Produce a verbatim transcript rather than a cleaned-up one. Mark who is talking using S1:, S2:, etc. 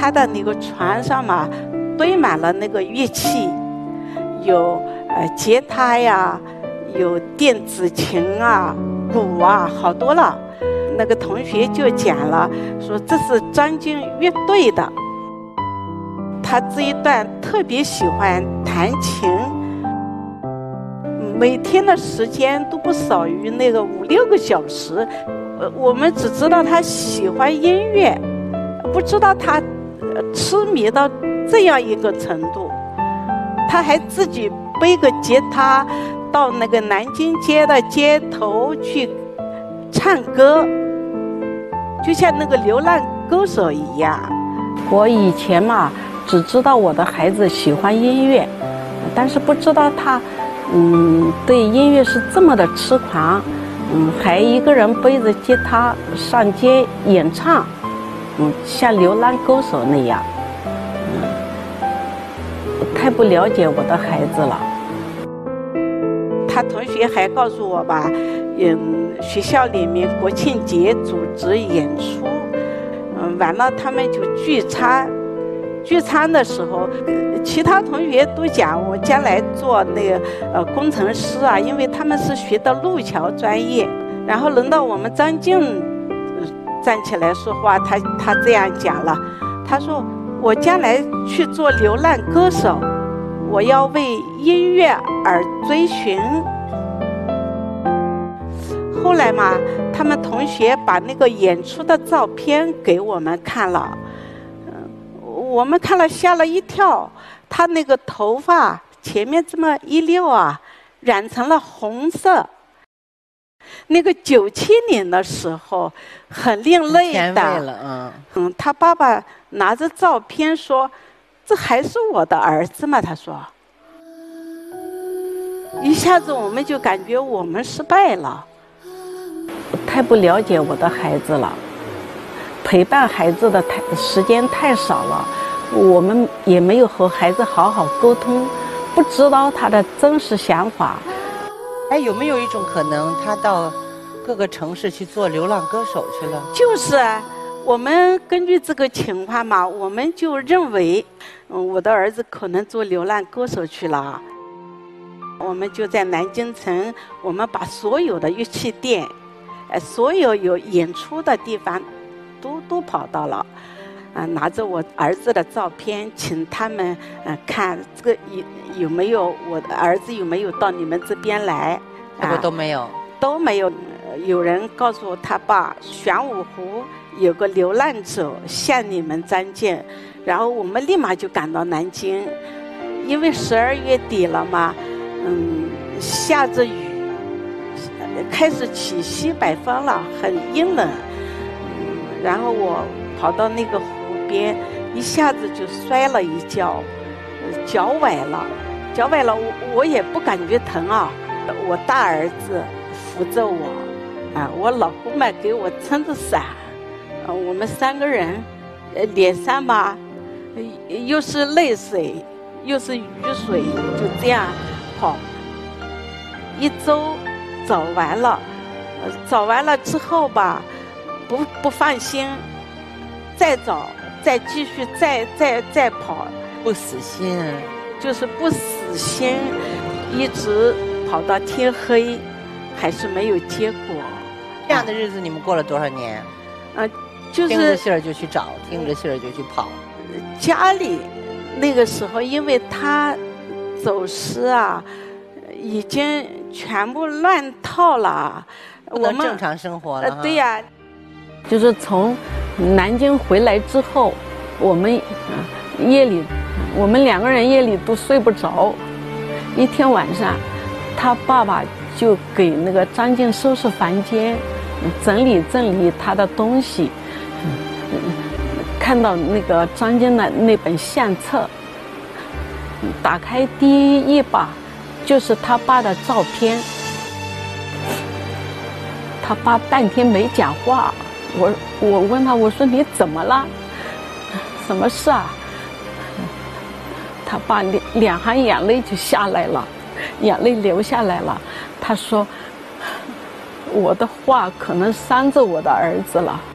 S1: 他的那个床上嘛，堆满了那个乐器，有呃吉他呀，有电子琴啊、鼓啊，好多了。那个同学就讲了，说这是张京乐队的。他这一段特别喜欢弹琴，每天的时间都不少于那个五六个小时。呃，我们只知道他喜欢音乐，不知道他痴迷到这样一个程度。他还自己背个吉他到那个南京街的街头去唱歌，就像那个流浪歌手一样。
S2: 我以前嘛，只知道我的孩子喜欢音乐，但是不知道他嗯对音乐是这么的痴狂，嗯还一个人背着吉他上街演唱，嗯像流浪歌手那样。嗯太不了解我的孩子了。
S1: 他同学还告诉我吧，嗯学校里面国庆节组织演出，嗯完了他们就聚餐，聚餐的时候，其他同学都讲我将来做那个呃工程师啊，因为他们是学的路桥专业。然后轮到我们张静、呃、站起来说话，他他这样讲了，他说我将来去做流浪歌手，我要为音乐而追寻。后来嘛，他们同学把那个演出的照片给我们看了，我们看了吓了一跳，他那个头发前面这么一溜啊，染成了红色。那个九七年的时候，很另类的。嗯嗯，他爸爸拿着照片说：“这还是我的儿子吗？”他说。一下子我们就感觉我们失败了。
S2: 太不了解我的孩子了，陪伴孩子的太时间太少了，我们也没有和孩子好好沟通，不知道他的真实想法。
S3: 哎，有没有一种可能，他到各个城市去做流浪歌手去了？
S1: 就是我们根据这个情况嘛，我们就认为，嗯，我的儿子可能做流浪歌手去了。我们就在南京城，我们把所有的乐器店，呃，所有有演出的地方，都都跑到了，啊、呃，拿着我儿子的照片，请他们呃看这个有有没有我的儿子有没有到你们这边来，
S3: 结果都没有，
S1: 都没有。有人告诉他爸，玄武湖有个流浪者向你们张敬，然后我们立马就赶到南京，因为十二月底了嘛。嗯，下着雨，开始起西北风了，很阴冷。嗯，然后我跑到那个湖边，一下子就摔了一跤，脚崴了，脚崴了，我我也不感觉疼啊。我大儿子扶着我，啊，我老公嘛给我撑着伞，啊，我们三个人，呃，脸上吧，又是泪水，又是雨水，就这样。跑一周走完了，走完了之后吧，不不放心，再找，再继续，再再再跑，
S3: 不死心，
S1: 就是不死心，一直跑到天黑，还是没有结果。
S3: 这样的日子你们过了多少年？
S1: 啊，就是
S3: 听着信儿就去找，听着信儿就去跑。
S1: 家里那个时候，因为他走失啊，已经全部乱套了，
S3: 不能正常生活了。
S1: 呃、对呀、啊，
S2: 就是从南京回来之后，我们夜里，我们两个人夜里都睡不着。一天晚上，他爸爸就给那个张静收拾房间，整理整理他的东西。看到那个张静的那本相册。打开第一页吧，就是他爸的照片。他爸半天没讲话，我我问他，我说你怎么了？什么事啊？他爸两两行眼泪就下来了，眼泪流下来了。他说，我的话可能伤着我的儿子了。